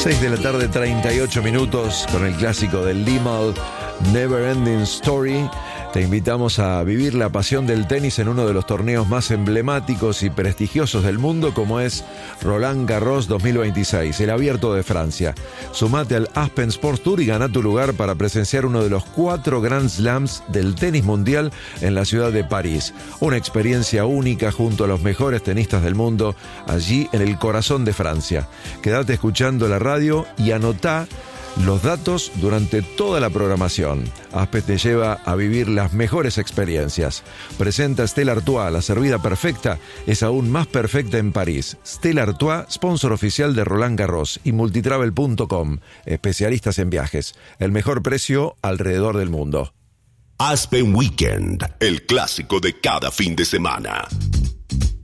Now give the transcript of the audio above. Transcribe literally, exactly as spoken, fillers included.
seis de la tarde, treinta y ocho minutos, con el clásico del Limahl, Never Ending Story. Te invitamos a vivir la pasión del tenis en uno de los torneos más emblemáticos y prestigiosos del mundo, como es Roland Garros dos mil veintiséis, el Abierto de Francia. Sumate al Aspen Sports Tour y gana tu lugar para presenciar uno de los cuatro Grand Slams del tenis mundial en la ciudad de París. Una experiencia única junto a los mejores tenistas del mundo, allí en el corazón de Francia. Quédate escuchando la radio y anotá los datos durante toda la programación. Aspe te lleva a vivir las mejores experiencias. Presenta Stella Artois, la servida perfecta es aún más perfecta en París. Stella Artois, sponsor oficial de Roland Garros y multitravel punto com, especialistas en viajes. El mejor precio alrededor del mundo. Aspen Weekend, el clásico de cada fin de semana.